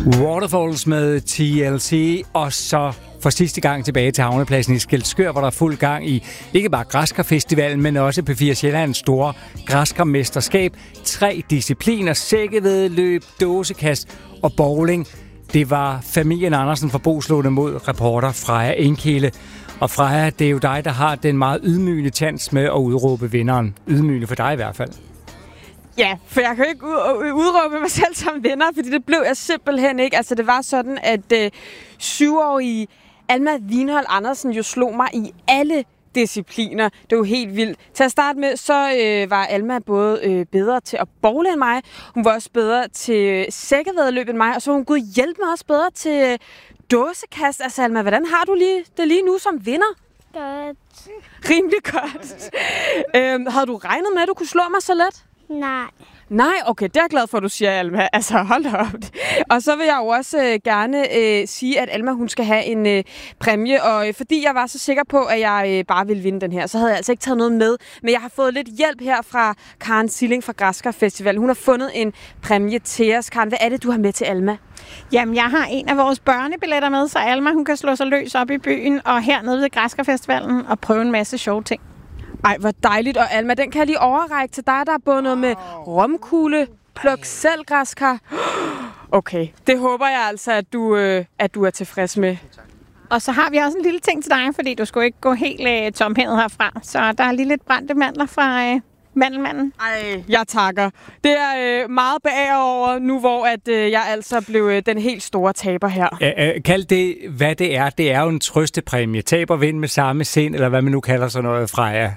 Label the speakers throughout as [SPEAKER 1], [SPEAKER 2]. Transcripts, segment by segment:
[SPEAKER 1] Waterfalls med TLC, og så for sidste gang tilbage til havnepladsen i Skælskør, hvor der er fuld gang i ikke bare Græskarfestivalen, men også P4 Sjællands store græskarmesterskab. 3 discipliner: sækkevæddeløb, dåsekast og bowling. Det var familien Andersen fra Boslunde mod reporter Freja Enkilde. Og Freja, det er jo dig, der har den meget ydmygende tjans med at udråbe vinderen. Ydmygende for dig i hvert fald.
[SPEAKER 2] Ja, for jeg kan jo ikke udråbe mig selv som vinder, fordi det blev jeg simpelthen ikke. Altså, det var sådan, at 7-årige Alma Vinhold Andersen jo slog mig i alle discipliner. Det var jo helt vildt. Til at starte med, så var Alma både bedre til at bowle end mig, hun var også bedre til sækkevæddeløb end mig, og så var hun gud hjælpe mig også bedre til dåsekast. Altså, Alma, hvordan har du det lige nu som vinder?
[SPEAKER 3] Godt.
[SPEAKER 2] Rimelig godt. Havde du regnet med, at du kunne slå mig så let? Nej, okay, det er jeg glad for, at du siger, Alma. Altså, hold da op. Og så vil jeg jo også gerne sige, at Alma, hun skal have en præmie. Og fordi jeg var så sikker på, at jeg bare ville vinde den her, så havde jeg altså ikke taget noget med. Men jeg har fået lidt hjælp her fra Karen Silling fra Græskarfestivalen. Hun har fundet en præmie til os. Karen, hvad er det, du har med til Alma?
[SPEAKER 4] Jamen, jeg har en af vores børnebilletter med, så Alma, hun kan slå sig løs op i byen og hernede ved Græskarfestivalen og prøve en masse sjove ting.
[SPEAKER 2] Ej, hvor dejligt. Og Alma, den kan jeg lige overrække til dig. Der er både noget med romkugle, pluk selv græskar. Okay, det håber jeg altså, at du er tilfreds med.
[SPEAKER 4] Og så har vi også en lille ting til dig, fordi du skulle ikke gå helt tomhændet herfra. Så der er lige lidt brændte mandler fra mandelmanden.
[SPEAKER 2] Ej, jeg takker. Det er meget beæret over nu, hvor at jeg altså blev den helt store taber her.
[SPEAKER 1] Kald det, hvad det er. Det er jo en trøstepræmie. Tab og vind med samme sind, eller hvad man nu kalder sådan noget, Freja.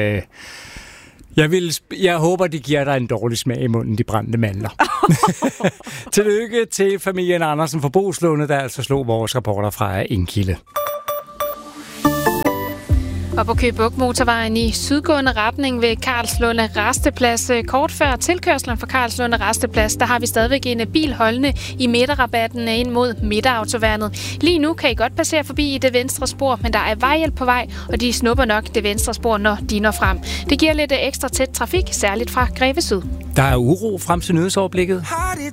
[SPEAKER 1] Jeg håber, de giver dig en dårlig smag i munden, de brændte mandler. Tillykke til familien Andersen fra Boslunde, der altså slog vores reporter Freja Enkilde.
[SPEAKER 5] Og på Køge Bugt Motorvejen i sydgående retning ved Karlslunde Rasteplads. Kort før tilkørslen fra Karlslunde Rasteplads, der har vi stadigvæk en bil holdende i midterrabatten ind mod midterautoværnet. Lige nu kan I godt passere forbi i det venstre spor, men der er vejhjælp på vej, og de snupper nok det venstre spor, når de når frem. Det giver lidt ekstra tæt trafik, særligt fra Greve Syd.
[SPEAKER 1] Der er uro frem til nyhedsoverblikket.